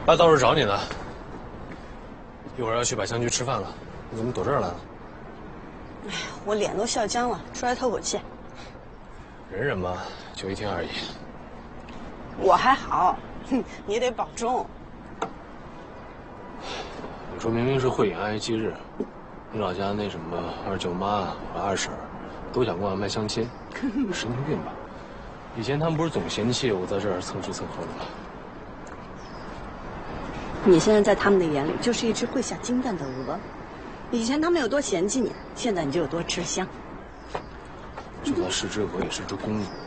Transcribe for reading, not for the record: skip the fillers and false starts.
爸到处找你呢，一会儿要去百香居吃饭了，你怎么躲这儿来了？ 哎呀，我脸都笑僵了，出来透口气。 忍忍吧，就1天而已。 我还好，哼，你得保重。 你说明明是慧眼爱忌日，你老家那什么二舅妈和二婶都想给我安排相亲，神经病吧？以前他们不是总嫌弃我在这儿蹭吃蹭喝的吗？ 你现在在他们的眼里就是一只会下金蛋的鹅。以前他们有多嫌弃你，现在你就有多吃香。 就算是只鹅，也是只公鹅。